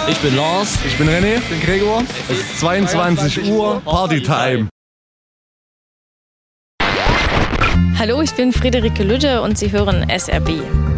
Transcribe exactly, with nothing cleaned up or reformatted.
Ich bin Lars. Ich bin René. Ich bin Gregor. Es ist zweiundzwanzig Uhr, Partytime. Hallo, ich bin Friederike Lütte und Sie hören S R B.